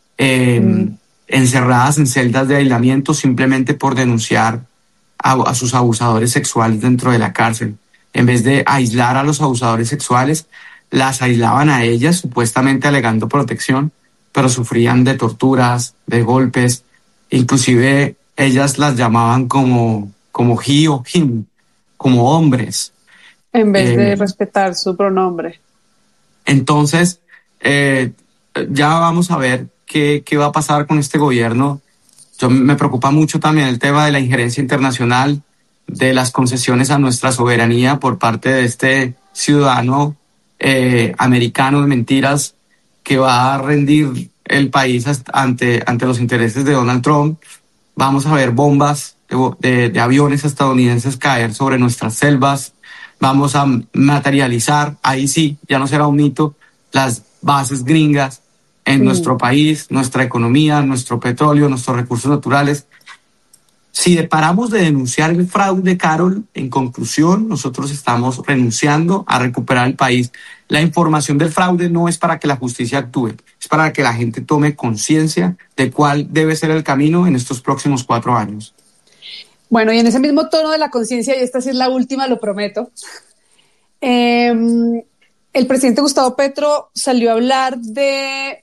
eh, mm. encerradas en celdas de aislamiento simplemente por denunciar a, a sus abusadores sexuales dentro de la cárcel. En vez de aislar a los abusadores sexuales, las aislaban a ellas, supuestamente alegando protección, pero sufrían de torturas, de golpes, inclusive ellas las llamaban como, como he o him, como hombres. En vez eh, de respetar su pronombre. Entonces, eh, ya vamos a ver qué, qué va a pasar con este gobierno. Yo me preocupa mucho también el tema de la injerencia internacional, de las concesiones a nuestra soberanía por parte de este ciudadano eh, americano de mentiras que va a rendir el país ante, ante los intereses de Donald Trump. Vamos a ver bombas de, de, de aviones estadounidenses caer sobre nuestras selvas. Vamos a materializar, ahí sí, ya no será un mito, las bases gringas en mm. nuestro país, nuestra economía, nuestro petróleo, nuestros recursos naturales. Si paramos de denunciar el fraude, Carol, en conclusión, nosotros estamos renunciando a recuperar el país. La información del fraude no es para que la justicia actúe, es para que la gente tome conciencia de cuál debe ser el camino en estos próximos cuatro años. Bueno, y en ese mismo tono de la conciencia, y esta sí es la última, lo prometo, eh, el presidente Gustavo Petro salió a hablar de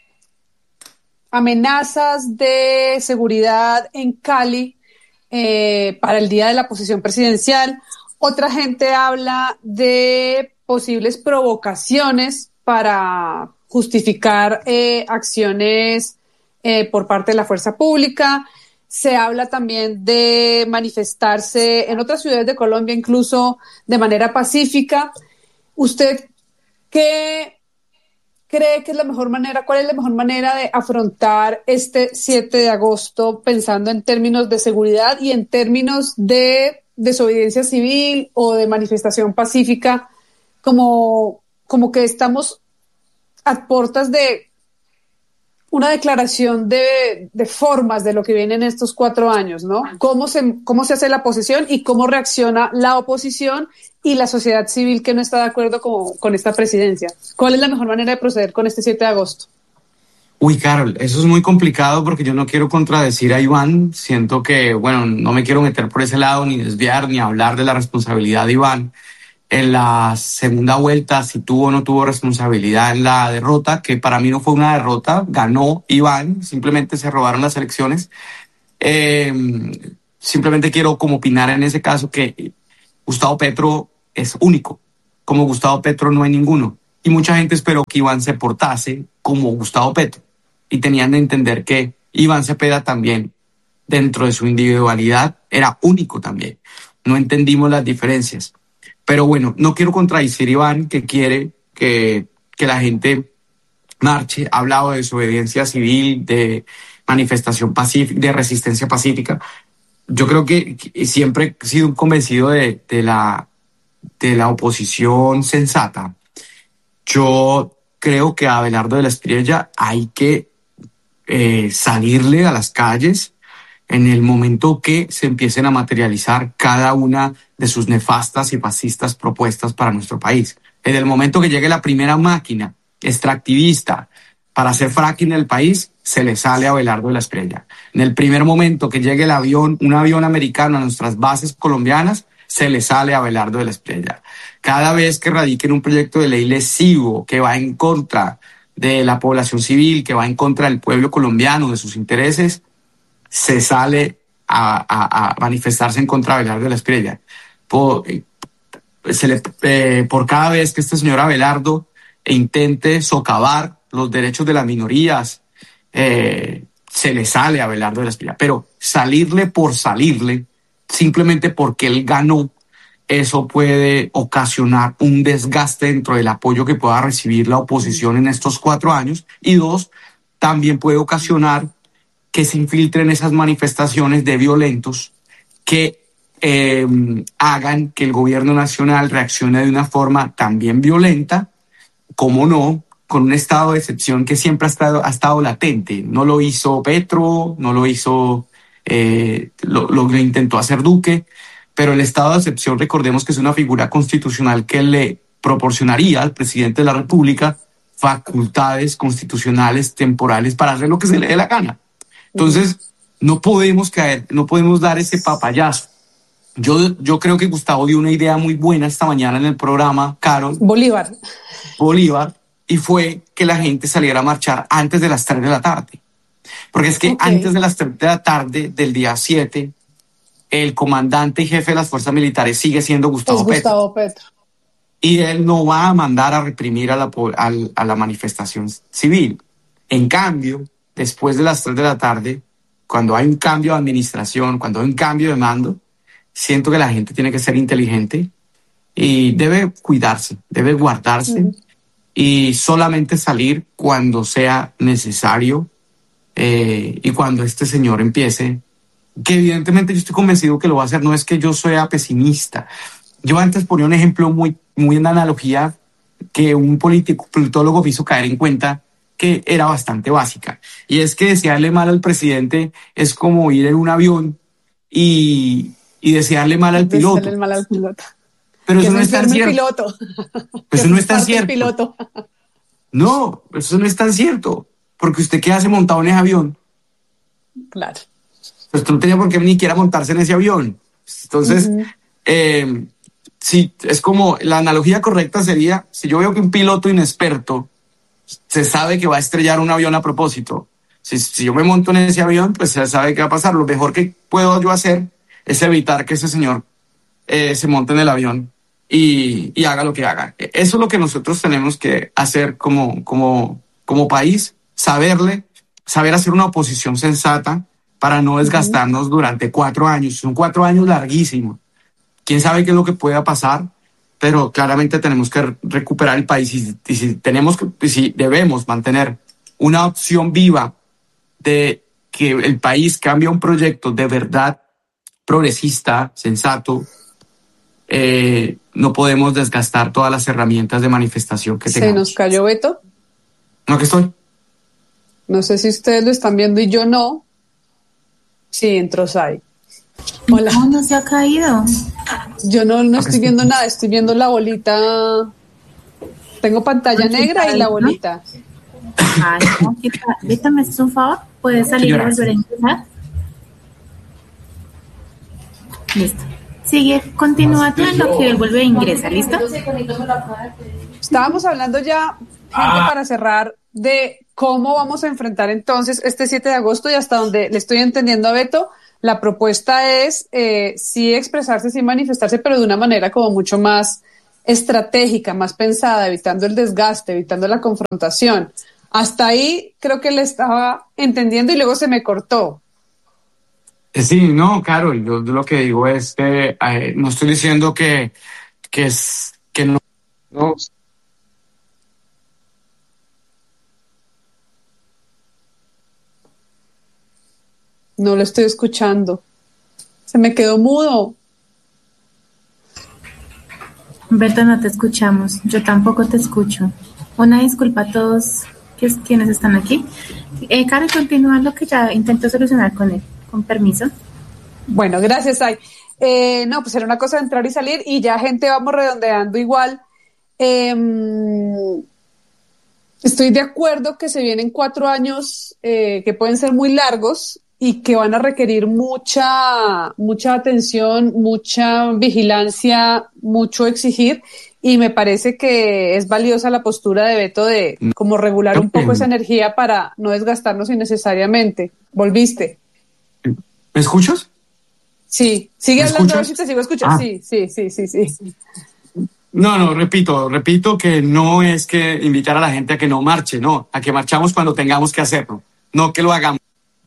amenazas de seguridad en Cali eh, para el día de la posesión presidencial. Otra gente habla de posibles provocaciones para justificar eh, acciones eh, por parte de la fuerza pública. Se habla también de manifestarse en otras ciudades de Colombia, incluso de manera pacífica. ¿Usted qué cree que es la mejor manera, cuál es la mejor manera de afrontar este siete de agosto pensando en términos de seguridad y en términos de desobediencia civil o de manifestación pacífica, como, como que estamos a puertas de una declaración de, de formas de lo que viene en estos cuatro años, ¿no? ¿Cómo se, cómo se hace la posesión y cómo reacciona la oposición y la sociedad civil que no está de acuerdo con, con esta presidencia? ¿Cuál es la mejor manera de proceder con este siete de agosto? Uy, Carol, eso es muy complicado porque yo no quiero contradecir a Iván. Siento que, bueno, no me quiero meter por ese lado, ni desviar, ni hablar de la responsabilidad de Iván. En la segunda vuelta, si tuvo o no tuvo responsabilidad en la derrota, que para mí no fue una derrota, ganó Iván, simplemente se robaron las elecciones. Eh, simplemente quiero como opinar en ese caso que Gustavo Petro es único. Como Gustavo Petro no hay ninguno. Y mucha gente esperó que Iván se portase como Gustavo Petro. Y tenían de entender que Iván Cepeda también, dentro de su individualidad, era único también. No entendimos las diferencias. Pero bueno, no quiero contradecir a Iván, que quiere que, que la gente marche. Ha hablado de desobediencia civil, de manifestación pacífica, de resistencia pacífica. Yo creo que, que siempre he sido convencido de, de, la, de la oposición sensata. Yo creo que a Abelardo de la Espriella hay que eh, salirle a las calles en el momento que se empiecen a materializar cada una de sus nefastas y fascistas propuestas para nuestro país. En el momento que llegue la primera máquina extractivista para hacer fracking en el país, se le sale a Abelardo de la Espriella. En el primer momento que llegue el avión, un avión americano a nuestras bases colombianas, se le sale a Abelardo de la Espriella. Cada vez que radiquen un proyecto de ley lesivo que va en contra de la población civil, que va en contra del pueblo colombiano, de sus intereses, se sale a, a, a manifestarse en contra de Abelardo de la Espriella. Por, se le, eh, por cada vez que este señor Abelardo intente socavar los derechos de las minorías, eh, se le sale a Abelardo de la Espriella. Pero salirle por salirle, simplemente porque él ganó, eso puede ocasionar un desgaste dentro del apoyo que pueda recibir la oposición en estos cuatro años. Y dos, también puede ocasionar que se infiltren esas manifestaciones de violentos que eh, hagan que el gobierno nacional reaccione de una forma también violenta, como no, con un estado de excepción que siempre ha estado, ha estado latente. No lo hizo Petro, no lo hizo, eh, lo, lo intentó hacer Duque, pero el estado de excepción, recordemos que es una figura constitucional que le proporcionaría al presidente de la República facultades constitucionales temporales para hacer lo que se le dé la gana. Entonces, no podemos caer, no podemos dar ese papayazo. Yo, yo creo que Gustavo dio una idea muy buena esta mañana en el programa, Carol. Bolívar. Bolívar, y fue que la gente saliera a marchar antes de las tres de la tarde. Porque es que okay. antes de las tres de la tarde del día siete, el comandante y jefe de las fuerzas militares sigue siendo Gustavo, es Gustavo Petro. Petro. Y él no va a mandar a reprimir a la, a, a la manifestación civil. En cambio, después de las tres de la tarde, cuando hay un cambio de administración, cuando hay un cambio de mando, siento que la gente tiene que ser inteligente y debe cuidarse, debe guardarse uh-huh. y solamente salir cuando sea necesario eh, y cuando este señor empiece, que evidentemente yo estoy convencido que lo va a hacer. No es que yo sea pesimista. Yo antes ponía un ejemplo muy, muy en analogía que un político, politólogo me hizo caer en cuenta que era bastante básica. Y es que desearle mal al presidente es como ir en un avión y, y desearle mal al piloto. Desearle mal al piloto. Pero eso no es tan cierto. Piloto. Eso no es tan cierto. Piloto. No, eso no es tan cierto. Porque usted, ¿qué hace montado en ese avión? Claro. Pues usted no tenía por qué ni siquiera montarse en ese avión. Entonces, uh-huh. eh, sí, es como, la analogía correcta sería, si yo veo que un piloto inexperto se sabe que va a estrellar un avión a propósito, si, si yo me monto en ese avión, pues se sabe qué va a pasar. Lo mejor que puedo yo hacer es evitar que ese señor eh, se monte en el avión y, y haga lo que haga. Eso es lo que nosotros tenemos que hacer como, como, como país, saberle, saber hacer una oposición sensata para no desgastarnos uh-huh. durante cuatro años. Son cuatro años larguísimos. ¿Quién sabe qué es lo que pueda pasar? Pero claramente tenemos que recuperar el país y, y si tenemos que, y si debemos mantener una opción viva de que el país cambie un proyecto de verdad progresista, sensato, eh, no podemos desgastar todas las herramientas de manifestación que tengamos. ¿Se nos cayó Beto? No, que estoy. No sé si ustedes lo están viendo y yo no. Sí, entró Sai. Hola. No, no se ha caído. Yo no, no estoy viendo nada, estoy viendo la bolita. Tengo pantalla negra y la bolita. Ay, no, Vita, ¿me haces un favor? ¿Puedes salir y volver a ingresar? Listo. Sigue, continúa tú en lo que él vuelve a ingresar, ¿listo? Estábamos hablando ya, gente, ah. para cerrar, de cómo vamos a enfrentar entonces este siete de agosto y hasta donde le estoy entendiendo a Beto, La propuesta es eh, sí expresarse, sí manifestarse, pero de una manera como mucho más estratégica, más pensada, evitando el desgaste, evitando la confrontación. Hasta ahí creo que le estaba entendiendo y luego se me cortó. Sí, no, Carol, yo lo que digo es que eh, no estoy diciendo que, que, es, que no, no. No lo estoy escuchando. Se me quedó mudo. Beto, no te escuchamos. Yo tampoco te escucho. Una disculpa a todos que, quienes están aquí. Eh, Karen, continúa lo que ya intento solucionar con él. Con permiso. Bueno, gracias, Ay. Eh, no, pues era una cosa de entrar y salir y ya gente vamos redondeando igual. Eh, estoy de acuerdo que se vienen cuatro años eh, que pueden ser muy largos y que van a requerir mucha, mucha atención, mucha vigilancia, mucho exigir, y me parece que es valiosa la postura de Beto de como regular un poco esa energía para no desgastarnos innecesariamente. ¿Volviste? ¿Me escuchas? Sí, sigue ¿Me hablando, a ver escuchas? si te sigo escuchando. Ah. Sí, sí, sí, sí, sí. No, no, repito, repito que no es que invitar a la gente a que no marche, no, a que marchamos cuando tengamos que hacerlo, no que lo hagamos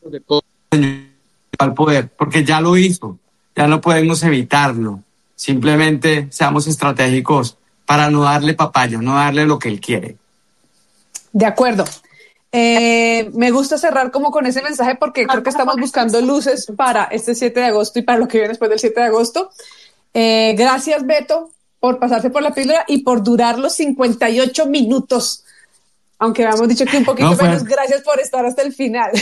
al poder, porque ya lo hizo, ya no podemos evitarlo. Simplemente seamos estratégicos para no darle papaya, no darle lo que él quiere. De acuerdo. Eh, me gusta cerrar como con ese mensaje porque creo que estamos buscando luces para este siete de agosto y para lo que viene después del siete de agosto. Eh, gracias, Beto, por pasarse por la píldora y por durar los cincuenta y ocho minutos. Aunque habíamos dicho que un poquito no, fue... menos, gracias por estar hasta el final.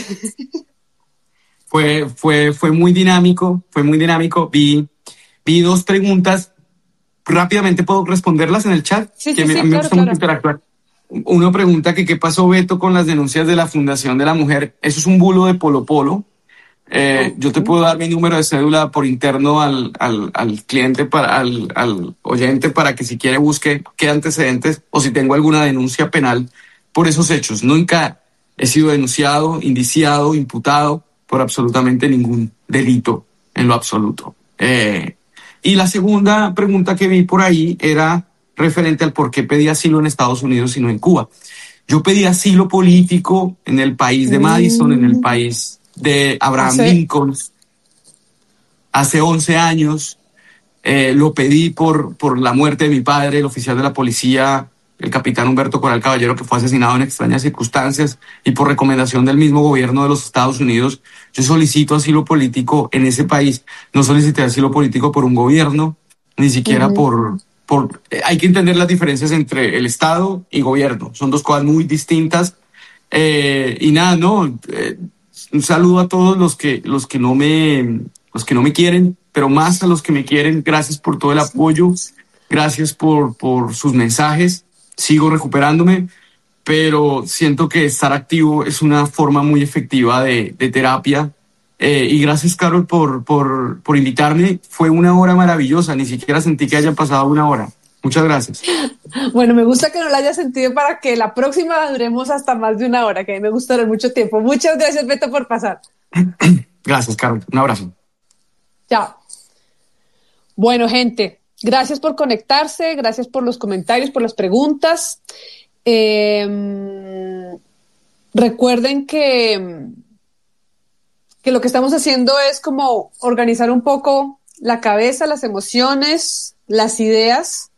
Fue, fue, fue muy dinámico, fue muy dinámico. Vi, vi dos preguntas. Rápidamente puedo responderlas en el chat. Sí, que sí, me, sí, me claro, gusta claro. mucho interactuar. Uno pregunta que qué pasó, Beto, con las denuncias de la Fundación de la Mujer. Eso es un bulo de Polo Polo. Eh, yo te puedo dar mi número de cédula por interno al, al, al cliente, para, al, al oyente, para que si quiere busque qué antecedentes o si tengo alguna denuncia penal por esos hechos. Nunca he sido denunciado, indiciado, imputado por absolutamente ningún delito en lo absoluto. Eh, y la segunda pregunta que vi por ahí era referente al por qué pedí asilo en Estados Unidos y no en Cuba. Yo pedí asilo político en el país de Madison, mm. en el país de Abraham ¿Sí? Lincoln, hace once años. Eh, lo pedí por, por la muerte de mi padre, el oficial de la policía, el capitán Humberto Coral Caballero, que fue asesinado en extrañas circunstancias, y por recomendación del mismo gobierno de los Estados Unidos. Yo solicito asilo político en ese país. No solicité asilo político por un gobierno, ni siquiera uh-huh. por... por eh, hay que entender las diferencias entre el Estado y gobierno. Son dos cosas muy distintas. Eh, y nada, no... Eh, un saludo a todos los que, los que no me, los que no me quieren, pero más a los que me quieren. Gracias por todo el apoyo, gracias por, por sus mensajes. Sigo recuperándome, pero siento que estar activo es una forma muy efectiva de, de terapia. Eh, y gracias, Carol, por, por, por invitarme. Fue una hora maravillosa, ni siquiera sentí que haya pasado una hora. Muchas gracias. Bueno, me gusta que no la haya sentido para que la próxima duremos hasta más de una hora, que a mí me gusta durar mucho tiempo. Muchas gracias, Beto, por pasar. Gracias, Carol. Un abrazo. Chao. Bueno, gente, gracias por conectarse, gracias por los comentarios, por las preguntas. Eh, recuerden que, que lo que estamos haciendo es como organizar un poco la cabeza, las emociones, las ideas,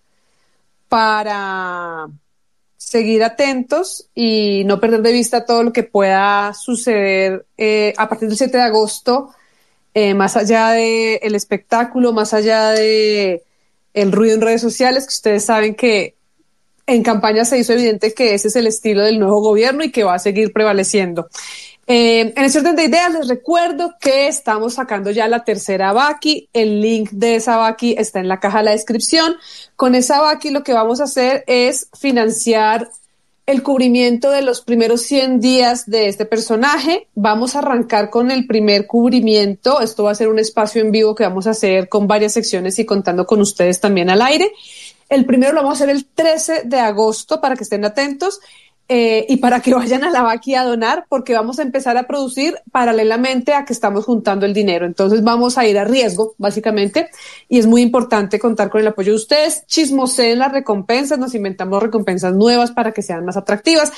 para seguir atentos y no perder de vista todo lo que pueda suceder eh, a partir del siete de agosto, eh, más allá del espectáculo, más allá de el ruido en redes sociales, que ustedes saben que en campaña se hizo evidente que ese es el estilo del nuevo gobierno y que va a seguir prevaleciendo. Eh, en ese orden de ideas les recuerdo que estamos sacando ya la tercera Baki. El link de esa Baki está en la caja de la descripción. Con esa Baki lo que vamos a hacer es financiar el cubrimiento de los primeros cien días de este personaje. Vamos a arrancar con el primer cubrimiento. Esto va a ser un espacio en vivo que vamos a hacer con varias secciones y contando con ustedes también al aire. El primero lo vamos a hacer el trece de agosto para que estén atentos. Eh, y para que vayan a la Vaki a donar, porque vamos a empezar a producir paralelamente a que estamos juntando el dinero. Entonces vamos a ir a riesgo, básicamente, y es muy importante contar con el apoyo de ustedes. Chismoseen las recompensas, nos inventamos recompensas nuevas para que sean más atractivas.